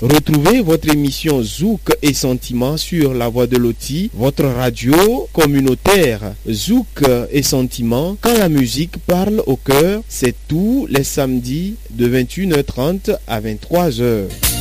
Retrouvez votre émission Zouk et Sentiments sur La Voix de Loti, votre radio communautaire. Zouk et Sentiments, quand la musique parle au cœur, c'est tous les samedis de 21h30 à 23h.